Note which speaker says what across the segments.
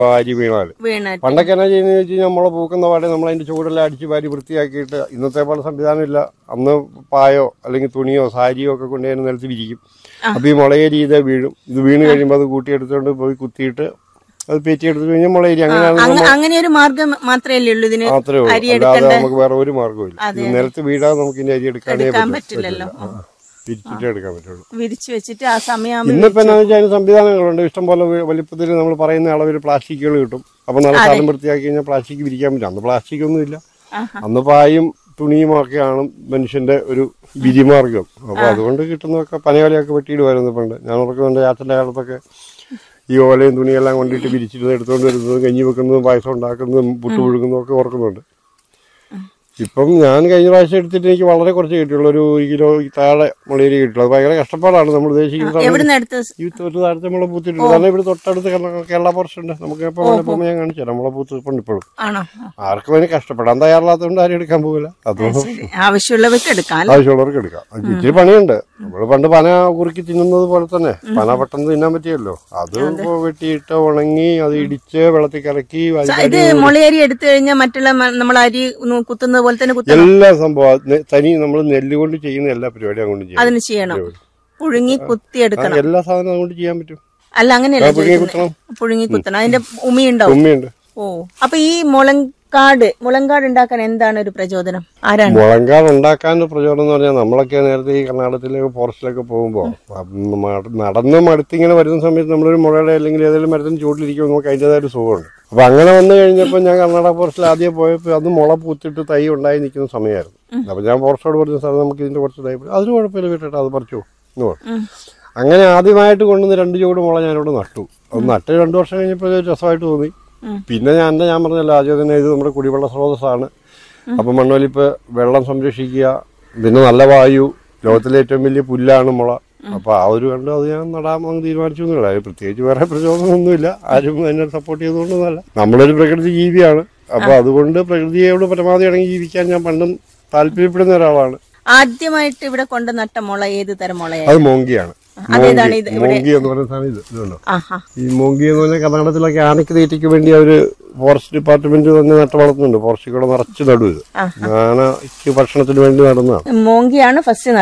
Speaker 1: വാരി വീണാല്. പണ്ടൊക്കെ എന്നാ ചെയ്യുന്നത് വെച്ച് കഴിഞ്ഞാൽ മുള പൂക്കുന്ന പാടെ നമ്മൾ അതിന്റെ ചൂടെല്ലാം അടിച്ച് വാരി വൃത്തിയാക്കിയിട്ട് ഇന്നത്തെ പോലെ സംവിധാനം ഇല്ല. അന്ന് പായോ അല്ലെങ്കിൽ തുണിയോ സാരിയോ ഒക്കെ കൊണ്ടുപോയി നിലത്ത് വിരിക്കും. അപ്പൊ ഈ മുളയേരി ഇതേ വീഴും. ഇത് വീണ് കഴിയുമ്പോൾ അത് കൂട്ടിയെടുത്തോണ്ട് പോയി കുത്തിയിട്ട് അത് പേറ്റിയെടുത്ത് കഴിഞ്ഞാൽ മുളയേരി.
Speaker 2: അങ്ങനെ ഒരു മാർഗം മാത്രമേ ഉള്ളൂ ഇതിന്.
Speaker 1: മാത്രമേ ഉള്ളൂ, അല്ലാതെ നമുക്ക് വേറെ ഒരു മാർഗവും ഇല്ല. നിലത്ത് വീഴാതെ നമുക്ക് ഇതിന്റെ അരി എടുക്കാനേ പറ്റില്ലല്ലോ. വിരിച്ചിട്ടേ എടുക്കാൻ പറ്റുള്ളൂ.
Speaker 2: വിരിച്ചു വെച്ചിട്ട് ആ സമയം
Speaker 1: ഇന്നിപ്പോ എന്നാ വെച്ചാൽ അതിന് സംവിധാനങ്ങളുണ്ട്. ഇഷ്ടംപോലെ വലിപ്പത്തിൽ നമ്മൾ പറയുന്ന അളവിൽ പ്ലാസ്റ്റിക്കുകൾ കിട്ടും. അപ്പൊ നല്ല സ്ഥലം വൃത്തിയാക്കി കഴിഞ്ഞാൽ പ്ലാസ്റ്റിക് വിരിക്കാൻ പറ്റും. അന്ന് പ്ലാസ്റ്റിക് ഒന്നും ഇല്ല. അന്ന് പായും തുണിയും ഒക്കെയാണ് മനുഷ്യന്റെ ഒരു വിരിമാർഗം. അപ്പൊ അതുകൊണ്ട് കിട്ടുന്നതൊക്കെ പനയോലയൊക്കെ വെട്ടിയിടുമായിരുന്നു പണ്ട്. ഞാൻ ഓർക്കുന്നുണ്ട് അച്ഛന്റെ കാലത്തൊക്കെ ഈ ഓലയും തുണിയെല്ലാം കൊണ്ടിട്ട് വിരിച്ചിട്ട് എടുത്തുകൊണ്ട് വരുന്നതും കഞ്ഞി വെക്കുന്നതും പായസം ഉണ്ടാക്കുന്നതും പുട്ടു പുഴുക്കുന്നതും ഒക്കെ ഓർക്കുന്നുണ്ട്. ഇപ്പം ഞാൻ കഴിഞ്ഞ പ്രാവശ്യം എടുത്തിട്ട് എനിക്ക് വളരെ കുറച്ച് കിട്ടിയുള്ളൂ. ഒരു കിലോ താഴെ മുളയേരി കിട്ടുള്ളൂ. അത് ഭയങ്കര കഷ്ടപ്പാടാണ്. നമ്മൾ ഉദ്ദേശിക്കുന്ന ഒരു താഴത്തെ മുള പൂത്തിട്ടുണ്ട്. കാരണം ഇവിടെ തൊട്ടടുത്ത് കേരള ഫോറസ്റ്റ് ഉണ്ട്. നമുക്ക് എപ്പോൾ ഞാൻ കാണിച്ചു തരാം. മുള പൂത്തിട്ടുണ്ട് ഇപ്പോഴും. ആർക്കും അതിന് കഷ്ടപ്പെടാൻ തയ്യാറില്ലാത്തതുകൊണ്ട് ആരും എടുക്കാൻ പോകില്ല. അതുകൊണ്ട് ആവശ്യമുള്ളവർക്ക് എടുക്കാം. ഇച്ചിരി പണിയുണ്ട്. നമ്മള് പണ്ട് പന കുറുക്കി തിന്നുന്നത് പോലെ തന്നെ പന പെട്ടെന്ന് തിന്നാൻ പറ്റിയല്ലോ. അത് വെട്ടിയിട്ട് ഉണങ്ങി അത് ഇടിച്ച് വെള്ളത്തിൽ കലക്കി
Speaker 2: മുളയേരി എടുത്തു കഴിഞ്ഞാൽ മറ്റുള്ള നമ്മൾ അരി കുത്തുന്നത് പോലെ തന്നെ
Speaker 1: എല്ലാ സംഭവം തനി നമ്മൾ നെല്ല് കൊണ്ട് ചെയ്യുന്ന എല്ലാ പരിപാടിയും കൊണ്ട്
Speaker 2: ചെയ്യണം. പുഴുങ്ങി കുത്തിയെടുക്കണം.
Speaker 1: എല്ലാ സാധനവും അതുകൊണ്ട് ചെയ്യാൻ പറ്റും.
Speaker 2: അല്ല അങ്ങനെയല്ല, പുഴുങ്ങി കുത്തണം. അതിന്റെ ഉമിയുണ്ടാവും. ഓ, അപ്പൊ ഈ മുളങ്കാട് ഉണ്ടാക്കാൻ എന്താണ് ഒരു പ്രചോദനം? ആരാണ്
Speaker 1: മുളങ്കാട് ഉണ്ടാക്കാൻ പ്രചോദനം എന്ന് പറഞ്ഞാൽ നമ്മളൊക്കെ നേരത്തെ ഈ കർണാടകത്തിലേക്ക് ഫോറസ്റ്റിലൊക്കെ പോകുമ്പോൾ നടന്ന് മടുത്തിങ്ങനെ വരുന്ന സമയത്ത് നമ്മളൊരു മുളയുടെ അല്ലെങ്കിൽ ഏതെങ്കിലും മരത്തിന് ചൂട്ടിലിരിക്കുമ്പോൾ നമുക്ക് അതിൻ്റെതായ ഒരു സുഖമുണ്ട്. അപ്പൊ അങ്ങനെ വന്നു കഴിഞ്ഞപ്പോൾ ഞാൻ കർണാടക ഫോറസ്റ്റിൽ ആദ്യം പോയപ്പോൾ അത് മുള പൂത്തിട്ട് തൈ ഉണ്ടായി നിൽക്കുന്ന സമയമായിരുന്നു. അപ്പൊ ഞാൻ ഫോറസ്റ്റോട് പറഞ്ഞ സാർ നമുക്ക് ഇതിന്റെ കുറച്ച് തൈ അതിന് കുഴപ്പമില്ല വിട്ടിട്ട് അത് പറിച്ചു എന്ന് പറഞ്ഞു. അങ്ങനെ ആദ്യമായിട്ട് കൊണ്ടുവന്ന് 2 ചൂട് മുള ഞാനിവിടെ നട്ടു. അത് നട്ട് 2 വർഷം കഴിഞ്ഞപ്പോൾ രസമായിട്ട് തോന്നി. പിന്നെ ഞാൻ പറഞ്ഞല്ലോ ആദ്യം തന്നെ ഇത് നമ്മുടെ കുടിവെള്ള സ്രോതസ്സാണ്. അപ്പൊ മണ്ണൊലിപ്പ്, വെള്ളം സംരക്ഷിക്കുക, പിന്നെ നല്ല വായു, ലോകത്തിലെ ഏറ്റവും വലിയ പുല്ലാണ് മുള. അപ്പൊ ആ ഒരു കണ്ട് അത് ഞാൻ നടാമെന്ന് തീരുമാനിച്ചു എന്നില്ല. പ്രത്യേകിച്ച് വേറെ പ്രചോദനമൊന്നുമില്ല. ആരും അതിനെ സപ്പോർട്ട് ചെയ്തുകൊണ്ടൊന്നുമല്ല. നമ്മളൊരു പ്രകൃതി ജീവിയാണ്. അപ്പൊ അതുകൊണ്ട് പ്രകൃതിയോട് പരമാവധി ഇണങ്ങി ജീവിക്കാൻ ഞാൻ പണ്ടും താല്പര്യപ്പെടുന്ന ഒരാളാണ്.
Speaker 2: ആദ്യമായിട്ട് ഇവിടെ കൊണ്ട് നട്ട മുള ഏത് തരം മുളയാണ്?
Speaker 1: അത് മോങ്കിയാണ്. മോങ്കി എന്ന് പറയുന്ന സാധനം ഇതുണ്ടോ? ഈ മോങ്കി എന്ന് പറഞ്ഞാൽ കർണാടകത്തിലൊക്കെ ആനയ്ക്ക് തീറ്റയ്ക്ക് വേണ്ടി അവര് ഫോറസ്റ്റ് ഡിപ്പാർട്ട്മെന്റ് തന്നെ നട്ട് വളർത്തുന്നുണ്ട്. ഫോറസ്റ്റ് കൂടെ നിറച്ച് നടും. ഇത് ആനയ്ക്ക് ഭക്ഷണത്തിന് വേണ്ടി നടന്നതാണ്.
Speaker 2: മോങ്കിയാണ് ഫസ്റ്റ്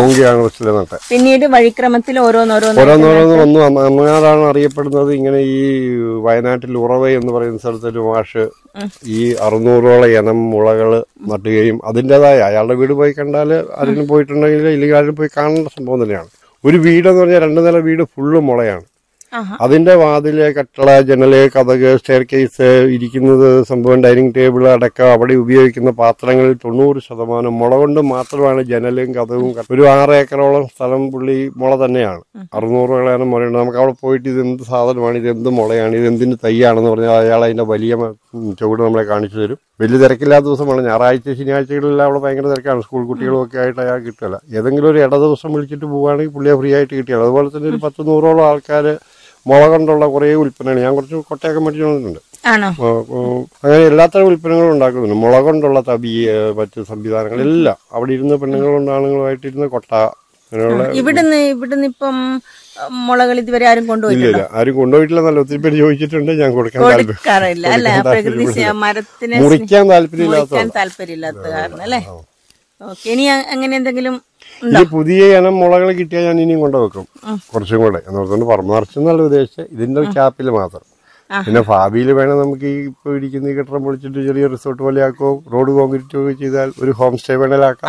Speaker 2: നട്ട. പിന്നീട് വഴിക്രമത്തിൽ ഓരോന്നോരോന്ന്
Speaker 1: വന്നു. അമ്മയാറാണ് അറിയപ്പെടുന്നത്. ഇങ്ങനെ ഈ വയനാട്ടിൽ ഉറവ എന്ന് പറയുന്ന സ്ഥലത്തൊരു മാഷ് ഈ 600ഓളം ഇനം മുളകള് നട്ടുകയും അതിൻ്റെതായ അയാളുടെ വീട് പോയി കണ്ടാൽ ആരെങ്കിലും പോയിട്ടുണ്ടെങ്കിൽ ഇല്ലെങ്കിൽ ആരും പോയി കാണേണ്ട സംഭവം തന്നെയാണ്. ഒരു വീടെന്ന് പറഞ്ഞാൽ 2 നില വീട് ഫുള്ള് മുളയാണ്. അതിന്റെ വാതില്, കട്ടള, ജനല്, കതക്, സ്റ്റെയർ കേസ്, ഇരിക്കുന്നത് സംഭവം ഡൈനിങ് ടേബിൾ അടക്കം അവിടെ ഉപയോഗിക്കുന്ന പാത്രങ്ങളിൽ 90% മുള കൊണ്ട് മാത്രമാണ് ജനലും കതകും. ഒരു 6 ഏക്കറോളം സ്ഥലം പുള്ളി മുള തന്നെയാണ്. 600 മുളയുണ്ട്. നമുക്ക് അവിടെ പോയിട്ട് ഇത് എന്ത് സാധനമാണ്, ഇത് എന്ത് മുളയാണ്, ഇത് എന്തിന്റെ തൈയാണെന്ന് പറഞ്ഞാൽ അയാൾ അതിന്റെ വലിയ ചുവട് നമ്മളെ കാണിച്ചു തരും. വലിയ തിരക്കില്ലാത്ത ദിവസമാണ്. ഞായറാഴ്ച ശനിയാഴ്ചകളിലെല്ലാം അവിടെ ഭയങ്കര തിരക്കാണ്. സ്കൂൾ കുട്ടികളും ഒക്കെ ആയിട്ട് അയാൾ കിട്ടില്ല. ഏതെങ്കിലും ഒരു ഇട ദിവസം വിളിച്ചിട്ട് പോവുകയാണെങ്കിൽ പുള്ളിയെ ഫ്രീ ആയിട്ട് കിട്ടിയാൽ. അതുപോലെ തന്നെ ഒരു 10-100ഓളം ആൾക്കാർ മുള കൊണ്ടുള്ള കുറേ ഉൽപ്പന്നങ്ങൾ ഞാൻ കുറച്ച് കൊട്ടയൊക്കെ മേടിച്ചു വന്നിട്ടുണ്ട്. അങ്ങനെ എല്ലാത്തരം ഉൽപ്പന്നങ്ങളും ഉണ്ടാക്കുന്നുണ്ട്. മുള കൊണ്ടുള്ള തബി, മറ്റ് സംവിധാനങ്ങളെല്ലാം അവിടെ ഇരുന്ന് പെണ്ണുങ്ങളും ആണുങ്ങളുമായിട്ട് ഇരുന്ന് കൊട്ട അങ്ങനെയുള്ള.
Speaker 2: ഇവിടുന്ന് ഇപ്പം മുളകൾ ഇതുവരെ ആരും കൊണ്ടുപോയില്ല.
Speaker 1: ആരും കൊണ്ടുപോയിട്ടില്ല. നല്ല ഒത്തിരി പേര് ചോദിച്ചിട്ടുണ്ട്. ഞാൻ കൊടുക്കാൻ മുറിക്കാൻ
Speaker 2: താല്പര്യമില്ലാത്ത കാരണം അല്ലേ? ഇനി അങ്ങനെ എന്തെങ്കിലും
Speaker 1: പുതിയ ഇനം മുളകൾ കിട്ടിയാൽ ഞാൻ ഇനിയും കൊണ്ടുവെക്കും കുറച്ചും കൂടെ എന്നോർത്തുകൊണ്ട് പറമ്പ് നിറച്ചെന്നല്ല ഉദ്ദേശിച്ചത്. ഇതിന്റെ ക്യാപ്പിൽ മാത്രം. പിന്നെ ഭാവിയിൽ വേണം നമുക്ക് ഈ ഇപ്പൊ ഇരിക്കുന്ന ഈ കെട്ടിടം പൊളിച്ചിട്ട് ചെറിയ റിസോർട്ട് പോലെ ആക്കോ റോഡ് കോൺക്രീറ്റ് ഒക്കെ ചെയ്താൽ ഒരു ഹോം സ്റ്റേ വേണേലാക്കാം.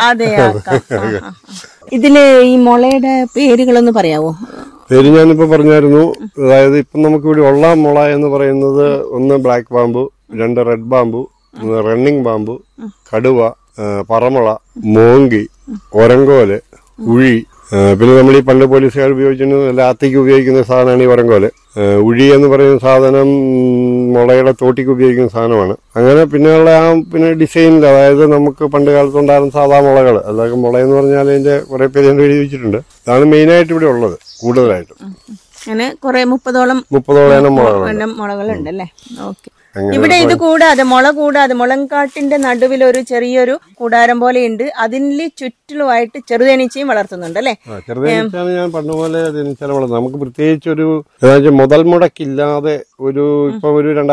Speaker 2: ഇതില് ഈ മുളയുടെ പേരുകളൊന്ന് പറയാവോ?
Speaker 1: പേര് ഞാനിപ്പോ പറഞ്ഞായിരുന്നു. അതായത് ഇപ്പം നമുക്ക് ഇവിടെ ഉള്ള മുള എന്ന് പറയുന്നത് 1 black bamboo, 2 red bamboo, 3 running bamboo, കടുവ, പറമുള, മോങ്കി, ഒരങ്കോല്, ഉഴി, പിന്നെ നമ്മൾ ഈ പണ്ട് പോലീസുകാർ ഉപയോഗിച്ചിരുന്ന ലാത്തിക്ക് ഉപയോഗിക്കുന്ന സാധനമാണ് ഈ ഒരങ്കോല്. ഉഴി എന്ന് പറയുന്ന സാധനം മുളയുടെ തോട്ടിക്ക് ഉപയോഗിക്കുന്ന സാധനമാണ്. അങ്ങനെ പിന്നെയുള്ള പിന്നെ ഡിസൈനിൽ, അതായത് നമുക്ക് പണ്ട് കാലത്തുണ്ടായിരുന്ന സാധാ മുളകൾ, അതൊക്കെ മുള എന്ന് പറഞ്ഞാൽ അതിന്റെ കുറെ പേര് എഴുതി വെച്ചിട്ടുണ്ട്. ഇതാണ് മെയിനായിട്ട് ഇവിടെ ഉള്ളത് കൂടുതലായിട്ടും.
Speaker 2: അങ്ങനെ 30ഓളം
Speaker 1: മുളകളുണ്ട്.
Speaker 2: ഇവിടെ ഇത് കൂടാതെ മുള കൂടാതെ മുളങ്കാട്ടിന്റെ നടുവിൽ ഒരു ചെറിയൊരു കൂടാരം പോലെയുണ്ട്. അതിൽ ചുറ്റിലുമായിട്ട് ചെറുതേനീച്ചയും വളർത്തുന്നുണ്ട് അല്ലെ?
Speaker 1: ചെറുതേനീച്ചാണ് ഞാൻ പണ്ടുപോലെ തേനീച്ചാൽ വളർത്തുന്നത്. നമുക്ക് പ്രത്യേകിച്ച് ഒരു മുതൽ മുടക്കില്ലാതെ ഒരു ഇപ്പൊ ഒരു